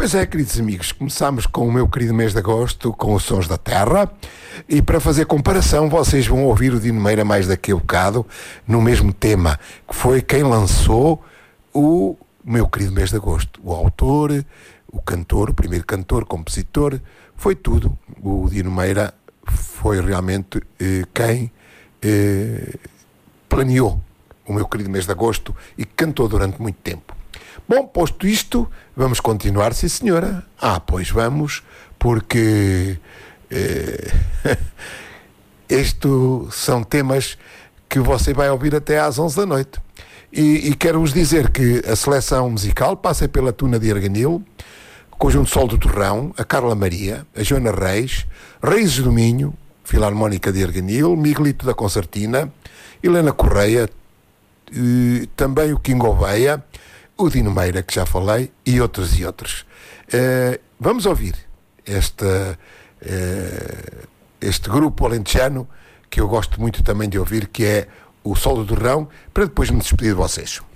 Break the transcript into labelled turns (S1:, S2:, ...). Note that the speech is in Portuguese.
S1: Pois é, queridos amigos, começamos com o meu querido mês de agosto, com os Sons da Terra, e para fazer comparação, vocês vão ouvir o Dino Meira mais daqui a bocado, no mesmo tema, que foi quem lançou o meu querido mês de agosto. O autor, o cantor, o primeiro cantor, compositor, foi tudo. O Dino Meira foi realmente quem planeou o meu querido mês de agosto e cantou durante muito tempo. Bom, posto isto, vamos continuar, sim senhora. Pois vamos, porque isto são temas que você vai ouvir até às 11 da noite. E quero-vos dizer que a seleção musical passa pela Tuna de Arganil, o Conjunto Sol do Torrão, a Carla Maria, a Joana Reis, Raízes do Minho, Filarmónica de Arganil, Miguelito da Concertina, Helena Correia, também o King Oveia, o Dino Meira, que já falei, e outros e outros. Vamos ouvir este grupo alentejano, que eu gosto muito também de ouvir, que é o Sol do Torrão, para depois me despedir de vocês.